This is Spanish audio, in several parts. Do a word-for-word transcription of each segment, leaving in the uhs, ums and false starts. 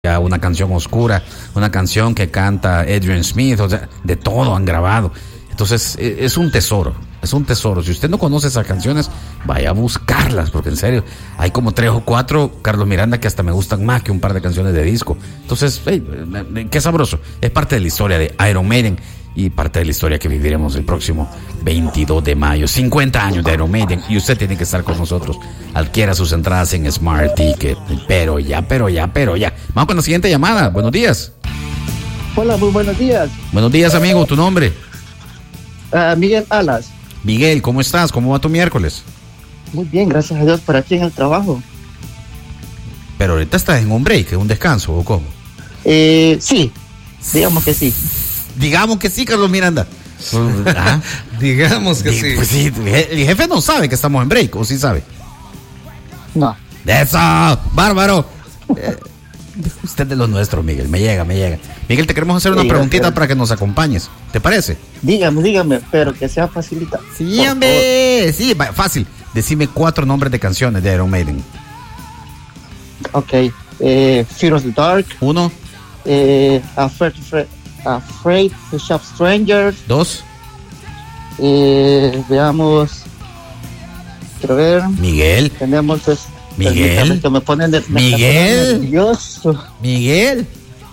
una canción oscura, una canción que canta Adrian Smith, o sea, de todo han grabado. Entonces, es un tesoro, es un tesoro. Si usted no conoce esas canciones, vaya a buscarlas, porque en serio, hay como tres o cuatro Carlos Miranda que hasta me gustan más que un par de canciones de disco. Entonces, hey, qué sabroso. Es parte de la historia de Iron Maiden y parte de la historia que viviremos el próximo veintidós de mayo. cincuenta años de Iron Maiden y usted tiene que estar con nosotros. Adquiera sus entradas en Smart Ticket. Pero ya, pero ya, pero ya. Vamos con la siguiente llamada. Buenos días. Hola, muy buenos días. Buenos días, amigo. ¿Tu nombre? Uh, Miguel Alas. Miguel, ¿cómo estás? ¿Cómo va tu miércoles? Muy bien, gracias a Dios, por aquí en el trabajo. Pero ahorita estás en un break, en un descanso, ¿o cómo? Eh, sí, digamos que sí. Digamos que sí, Carlos Miranda. ¿Ah? Digamos que Di- sí. Pues sí, el jefe no sabe que estamos en break, ¿o sí sabe? No. ¡Eso! ¡Bárbaro! Eh, usted de los nuestros, Miguel. Me llega, me llega. Miguel, te queremos hacer una Sí, preguntita gracias. para que nos acompañes. ¿Te parece? Dígame, dígame, pero que sea facilita. Sí, Por hombre. Sí, va- fácil. Decime cuatro nombres de canciones de Iron Maiden. favor. Ok. Eh, Fear of the Dark. Uno, Eh, Afraid, Afraid, Afraid to Shop Strangers. dos. Eh, veamos. Quiero ver. Miguel. Tenemos. Pues, Miguel. permítame que me ponen de, me Miguel. está poniendo nervioso. Miguel.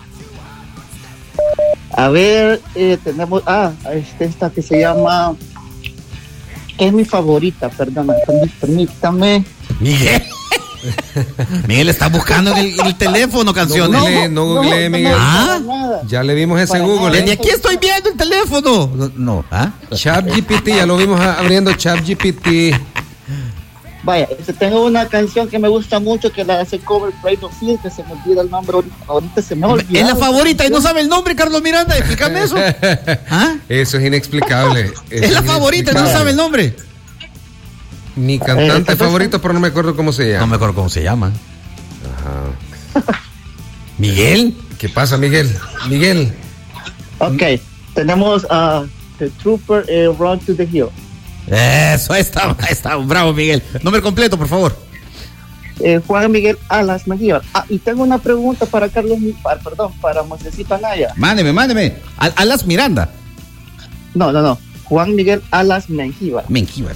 A ver, eh, tenemos, ah, este, esta que se llama, que es mi favorita, perdón, permí- permítame. Miguel. Miguel está buscando en el, el teléfono canciones. googleé, no googleé, Miguel. Ah. para nada. Ya le dimos ese Para Google, Desde ¿eh? aquí estoy viendo el teléfono. No, no, ¿ah? ChatGPT, ya lo vimos a- abriendo ChatGPT. Vaya, este, tengo una canción que me gusta mucho que la hace cover Pride of Field, que se me olvida el nombre ahorita, ahorita se me ha olvidado. Es la favorita y no sabe el nombre, Carlos Miranda. Explícame eso. ¿Ah? Eso es inexplicable. Eso Es la favorita y no inexplicable. sabe el nombre. Mi cantante Eh, favorito, pero no me acuerdo cómo se No llama. me acuerdo cómo se llama. Ajá. Miguel. ¿Qué pasa, Miguel? Miguel. Ok, tenemos a The Trooper, eh, Run to the Hill. Eso, ahí está, ahí está. Bravo, Miguel. Nombre completo, por favor. Eh, Juan Miguel Alas Mejía. Ah, y tengo una pregunta para Carlos, Mi- para, perdón, para Mosecito Anaya. Mándeme, mándeme. Al- Alas Miranda. No, no, no, Juan Miguel Alas Mengíbar. Mengíbar.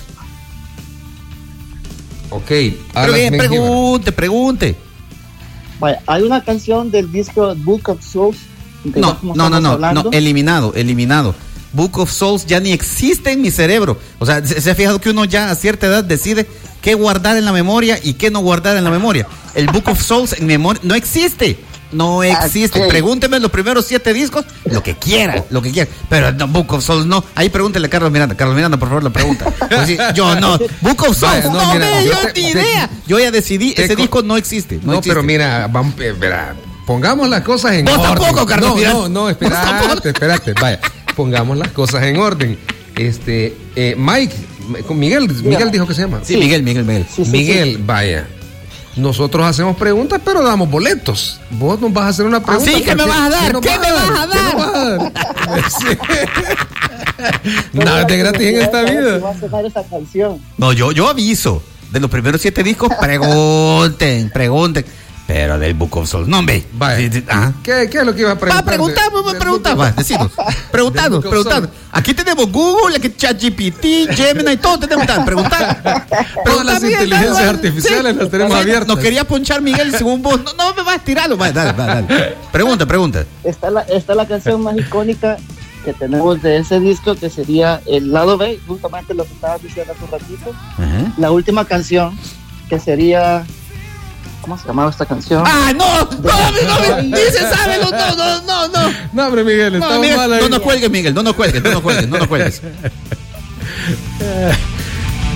Ok. Pero Alas bien, Mengíbar. pregunte, pregunte. Vaya, hay una canción del disco Book of Souls. de No, la que no, no, estamos no, hablando. no, eliminado, eliminado. Book of Souls ya ni existe en mi cerebro. O sea, se, se ha fijado que uno ya a cierta edad decide qué guardar en la memoria y qué no guardar en la memoria. El Book of Souls en memoria no existe. No existe. Ok. Pregúnteme los primeros siete discos, lo que quiera, lo que quiera. Pero no, Book of Souls no. Ahí pregúntele a Carlos Miranda. Carlos Miranda, por favor, la pregunta. Pues sí, yo no. Book of Souls, Vaya, no, no, mira, ve, yo yo te- ni te- idea. Yo ya decidí, te ese co- disco no existe. No, No, existe. pero mira, vamos, eh, verá, pongamos las cosas en Vos orden. tampoco, Carlos no, Miranda. no, no, Vos tampoco. espérate, espérate, vaya, pongamos las cosas en orden. Este, eh, Mike, con Miguel, Miguel dijo que se llama. Sí, Miguel, Miguel, Miguel. Sí, sí, Miguel, vaya. Nosotros hacemos preguntas, pero damos boletos. Vos nos vas a hacer una pregunta. sí, ¿qué me vas a dar? ¿Qué me vas a ¿Qué me vas a dar? Sí. Nada es de gratis en esta Si vida. va a sonar esa canción. No, yo, yo aviso. De los primeros siete discos, pregunten, pregunten. Pero del Book of Souls, no, hombre. Vaya. Sí, sí, ajá. ¿Qué, ¿Qué es lo que ibas a Va, preguntar? preguntamos, de- va, del preguntamos. Book Va, of- decinos. Preguntando, Book of preguntando. Souls. Aquí tenemos Google, aquí ChatGPT, Gemini, todo tenemos que preguntar. Todas las Miguel, inteligencias dale, artificiales las tenemos Sí, abiertas. Nos quería ponchar Miguel según vos. No, no me vas a tirarlo. Va, dale, va, dale. Pregunta, pregunta. Esta es la, esta es la canción más icónica que tenemos de ese disco, que sería el lado B, justamente lo que estabas diciendo hace un ratito. Ajá. La última canción, que sería, ¿cómo se llamaba esta canción? ¡Ah, no! ¡No, no, no! ¡Ni se sabe! ¡No, no, no, no! No, hombre, Miguel, No, estamos Miguel, mal ahí. no nos cuelgues, Miguel, no nos cuelgues, no nos cuelgues, no nos cuelgues.